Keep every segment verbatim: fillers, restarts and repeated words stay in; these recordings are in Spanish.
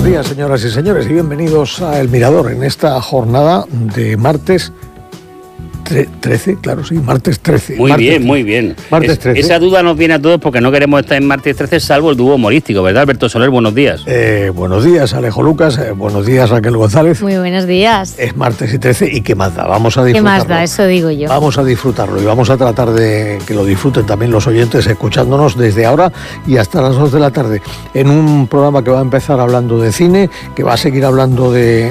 días, señoras y señores, y bienvenidos a El Mirador en esta jornada de martes trece, claro, sí, martes trece. Muy martes bien, trece. muy bien. Martes trece. Es, esa duda nos viene a todos porque no queremos estar en martes trece, salvo el dúo humorístico, ¿verdad, Alberto Soler? Buenos días. Eh, buenos días, Alejo Lucas. Eh, buenos días, Raquel González. Muy buenos días. Es martes y trece, ¿y qué más da? Vamos a disfrutarlo. ¿Qué más da? Eso digo yo. Vamos a disfrutarlo y vamos a tratar de que lo disfruten también los oyentes escuchándonos desde ahora y hasta las dos de la tarde en un programa que va a empezar hablando de cine, que va a seguir hablando de,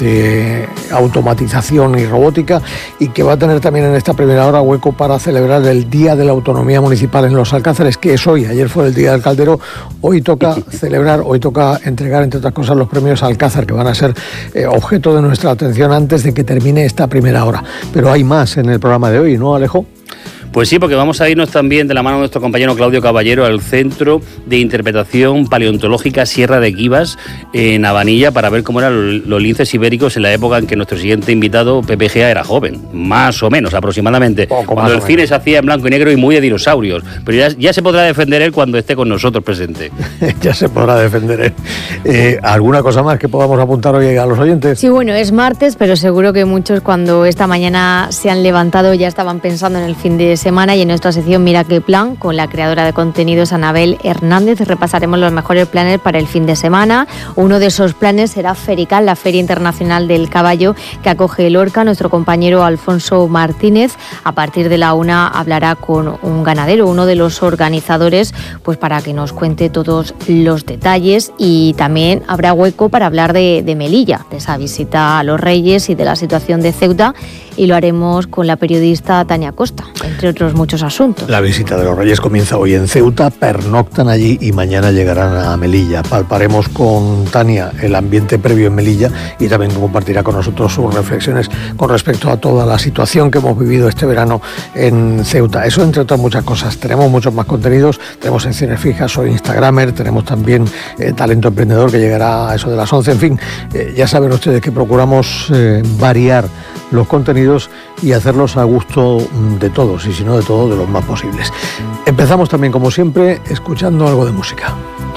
de automatización y robótica y que va a tener también en esta primera hora hueco para celebrar el Día de la Autonomía Municipal en Los Alcázares, que es hoy. Ayer fue el Día del Caldero, hoy toca celebrar, hoy toca entregar, entre otras cosas, los premios Alcázar, que van a ser eh, objeto de nuestra atención antes de que termine esta primera hora. Pero hay más en el programa de hoy, ¿no, Alejo? Pues sí, porque vamos a irnos también de la mano de nuestro compañero Claudio Caballero al Centro de Interpretación Paleontológica Sierra de Quivas en Habanilla para ver cómo eran los linces ibéricos en la época en que nuestro siguiente invitado, Pepe Gea, era joven, más o menos aproximadamente, Poco cuando más el cine se hacía en blanco y negro y muy de dinosaurios. Pero ya, ya se podrá defender él cuando esté con nosotros presente. Ya se podrá defender él. Eh, ¿Alguna cosa más que podamos apuntar hoy a los oyentes? Sí, bueno, es martes, pero seguro que muchos cuando esta mañana se han levantado ya estaban pensando en el fin de semana y en nuestra sección Mira qué plan, con la creadora de contenidos Anabel Hernández, repasaremos los mejores planes para el fin de semana. Uno de esos planes será Ferical, la Feria Internacional del Caballo que acoge el Lorca. Nuestro compañero Alfonso Martínez, a partir de la una, hablará con un ganadero, uno de los organizadores, pues para que nos cuente todos los detalles, y también habrá hueco para hablar de, de Melilla, de esa visita a los Reyes y de la situación de Ceuta, y lo haremos con la periodista Tania Costa, entre otros muchos asuntos. La visita de los Reyes comienza hoy en Ceuta, pernoctan allí y mañana llegarán a Melilla. Palparemos con Tania el ambiente previo en Melilla y también compartirá con nosotros sus reflexiones con respecto a toda la situación que hemos vivido este verano en Ceuta. Eso entre otras muchas cosas. Tenemos muchos más contenidos, tenemos secciones fijas, soy Instagramer, tenemos también eh, Talento Emprendedor que llegará a eso de las once. En fin, eh, ya saben ustedes que procuramos eh, variar los contenidos y hacerlos a gusto de todos, y si no de todos, de los más posibles. Empezamos también, como siempre, escuchando algo de música.